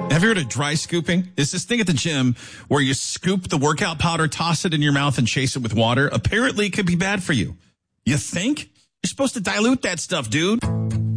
Have you heard of dry scooping? It's this thing at the gym where you scoop the workout powder, toss it in your mouth, and chase it with water. Apparently, it could be bad for you. You think? You're supposed to dilute that stuff, dude.